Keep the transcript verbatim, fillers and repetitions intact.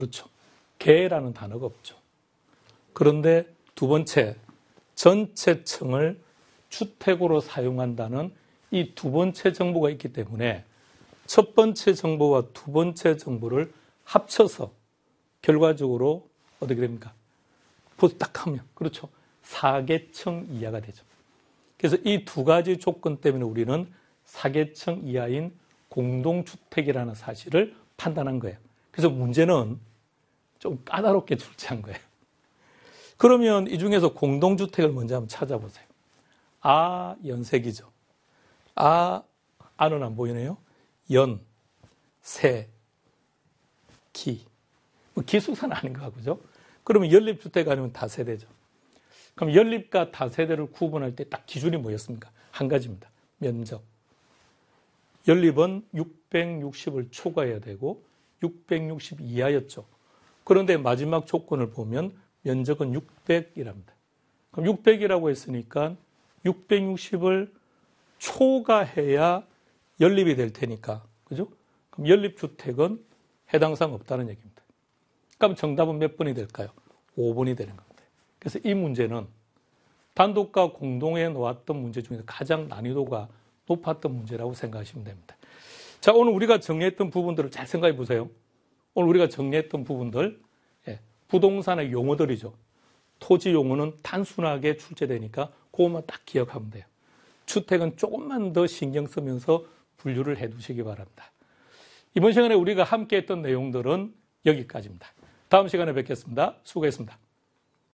그렇죠. 개라는 단어가 없죠. 그런데 두 번째, 전체 층을 주택으로 사용한다는 이 두 번째 정보가 있기 때문에 첫 번째 정보와 두 번째 정보를 합쳐서 결과적으로 어떻게 됩니까? 딱 하면, 그렇죠. 사계층 이하가 되죠. 그래서 이 두 가지 조건 때문에 우리는 사계층 이하인 공동주택이라는 사실을 판단한 거예요. 그래서 문제는 좀 까다롭게 출제한 거예요. 그러면 이 중에서 공동주택을 먼저 한번 찾아보세요. 아, 연색이죠. 아, 아는 안 보이네요. 연, 세, 기. 뭐 기숙사는 아닌 것 같고죠. 그러면 연립주택 아니면 다세대죠. 그럼 연립과 다세대를 구분할 때 딱 기준이 뭐였습니까? 한 가지입니다. 면적. 연립은 육백육십을 초과해야 되고 육백육십 이하였죠. 그런데 마지막 조건을 보면 면적은 육백이랍니다. 그럼 육백이라고 했으니까 육백육십을 초과해야 연립이 될 테니까. 그죠? 그럼 연립주택은 해당 사항 없다는 얘기입니다. 그럼 정답은 몇 번이 될까요? 오 번이 되는 겁니다. 그래서 이 문제는 단독과 공동에 놓았던 문제 중에서 가장 난이도가 높았던 문제라고 생각하시면 됩니다. 자, 오늘 우리가 정리했던 부분들을 잘 생각해 보세요. 오늘 우리가 정리했던 부분들, 예, 부동산의 용어들이죠. 토지 용어는 단순하게 출제되니까 그것만 딱 기억하면 돼요. 주택은 조금만 더 신경 쓰면서 분류를 해 두시기 바랍니다. 이번 시간에 우리가 함께 했던 내용들은 여기까지입니다. 다음 시간에 뵙겠습니다. 수고했습니다.